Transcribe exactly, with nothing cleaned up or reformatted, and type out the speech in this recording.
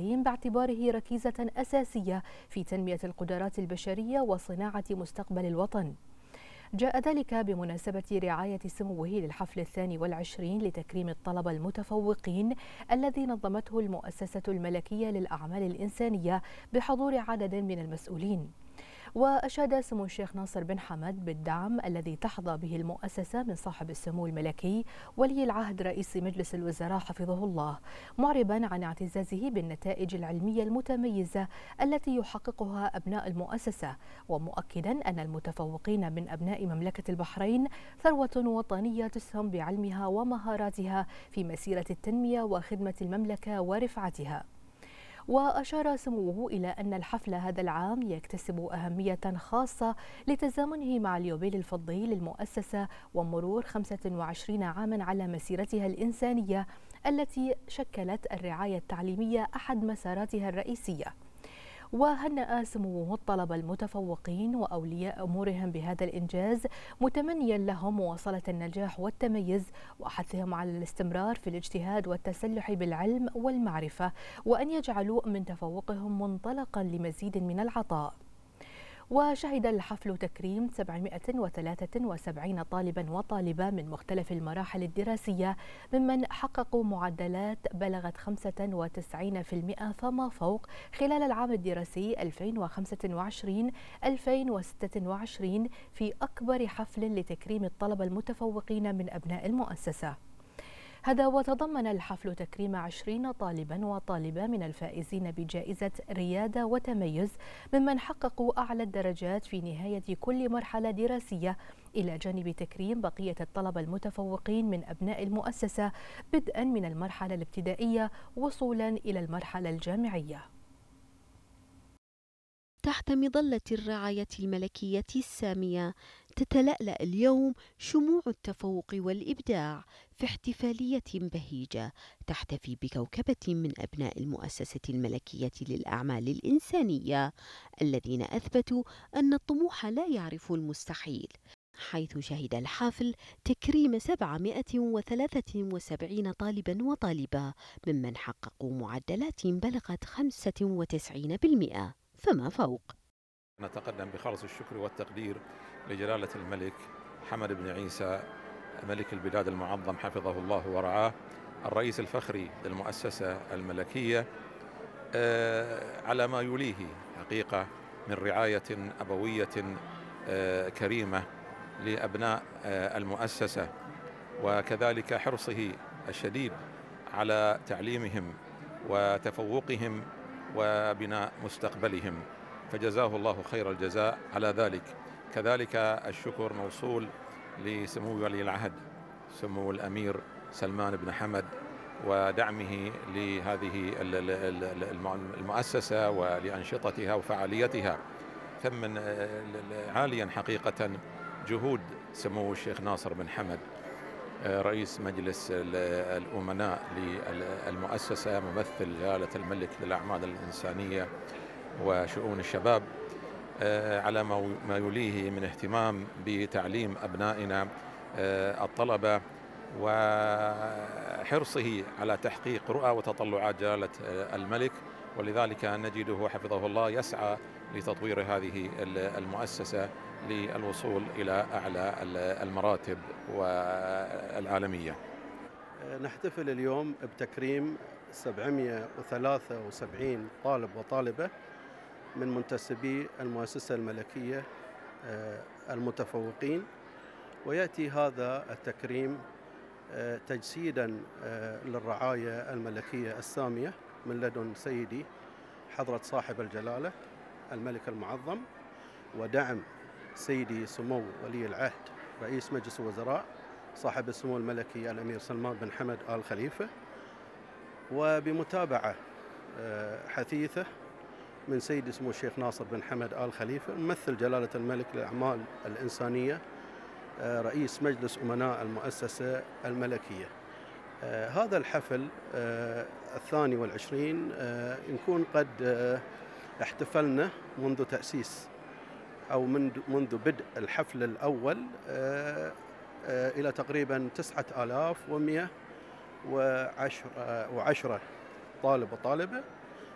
التعليم باعتباره ركيزة أساسية في تنمية القدرات البشرية وصناعة مستقبل الوطن. جاء ذلك بمناسبة رعاية سموه للحفل الثاني والعشرين لتكريم الطلبة المتفوقين الذي نظمته المؤسسة الملكية للأعمال الإنسانية بحضور عدد من المسؤولين. وأشاد سمو الشيخ ناصر بن حمد بالدعم الذي تحظى به المؤسسة من صاحب السمو الملكي ولي العهد رئيس مجلس الوزراء حفظه الله، معربا عن اعتزازه بالنتائج العلمية المتميزة التي يحققها أبناء المؤسسة، ومؤكدا أن المتفوقين من أبناء مملكة البحرين ثروة وطنية تسهم بعلمها ومهاراتها في مسيرة التنمية وخدمة المملكة ورفعتها. وأشار سموه إلى أن الحفل هذا العام يكتسب أهمية خاصة لتزامنه مع اليوبيل الفضي للمؤسسة ومرور خمسة وعشرين عاما على مسيرتها الإنسانية التي شكلت الرعاية التعليمية أحد مساراتها الرئيسية. وهنأ سموه الطلبة المتفوقين وأولياء أمورهم بهذا الإنجاز، متمنيا لهم مواصلة النجاح والتميز وحثهم على الاستمرار في الاجتهاد والتسلح بالعلم والمعرفة، وأن يجعلوا من تفوقهم منطلقا لمزيد من العطاء. وشهد الحفل تكريم سبعمائة وثلاثة وسبعين طالبا وطالبة من مختلف المراحل الدراسية ممن حققوا معدلات بلغت خمسة وتسعين بالمئة فما فوق خلال العام الدراسي ألفين وخمسة وعشرين ألفين وستة وعشرين في أكبر حفل لتكريم الطلبة المتفوقين من أبناء المؤسسة. هذا وتضمن الحفل تكريم عشرين طالبا وطالبة من الفائزين بجائزة ريادة وتميز ممن حققوا أعلى الدرجات في نهاية كل مرحلة دراسية، إلى جانب تكريم بقية الطلبة المتفوقين من أبناء المؤسسة بدءا من المرحلة الابتدائية وصولا إلى المرحلة الجامعية. تحت مظلة الرعاية الملكية السامية تتلألأ اليوم شموع التفوق والإبداع في احتفالية بهيجة تحتفي بكوكبة من أبناء المؤسسة الملكية للأعمال الإنسانية الذين أثبتوا أن الطموح لا يعرف المستحيل، حيث شهد الحافل تكريم سبعمائة وثلاثة وسبعين طالبا وطالبة ممن حققوا معدلات بلغت خمسة وتسعين بالمئة فما فوق. نتقدم بخالص الشكر والتقدير لجلالة الملك حمد بن عيسى ملك البلاد المعظم حفظه الله ورعاه، الرئيس الفخري للمؤسسة الملكية، على ما يليه حقيقة من رعاية أبوية كريمة لأبناء المؤسسة، وكذلك حرصه الشديد على تعليمهم وتفوقهم وبناء مستقبلهم، فجزاه الله خير الجزاء على ذلك. كذلك الشكر موصول لسمو ولي العهد سمو الأمير سلمان بن حمد ودعمه لهذه المؤسسة ولأنشطتها وفعاليتها، ثمن عاليا حقيقة جهود سمو الشيخ ناصر بن حمد رئيس مجلس الأمناء للمؤسسة ممثل جلالة الملك للأعمال الإنسانية وشؤون الشباب، على ما يليه من اهتمام بتعليم أبنائنا الطلبة وحرصه على تحقيق رؤى وتطلعات جلالة الملك، ولذلك نجده حفظه الله يسعى لتطوير هذه المؤسسة للوصول إلى أعلى المراتب والعالمية. نحتفل اليوم بتكريم سبعمائة وثلاثة وسبعين طالب وطالبة من منتسبي المؤسسة الملكية المتفوقين، ويأتي هذا التكريم تجسيدا للرعاية الملكية السامية من لدن سيدي حضرة صاحب الجلالة الملك المعظم، ودعم سيدي سمو ولي العهد رئيس مجلس الوزراء صاحب السمو الملكي الأمير سلمان بن حمد آل خليفة، وبمتابعة حثيثة من سيدي سمو الشيخ ناصر بن حمد آل خليفة ممثل جلالة الملك للأعمال الإنسانية رئيس مجلس أمناء المؤسسة الملكية. هذا الحفل الثاني والعشرين نكون قد احتفلنا منذ تأسيس أو منذ بدء الحفل الأول إلى تقريبا تسعة آلاف ومئة وعشرة طالب وطالبة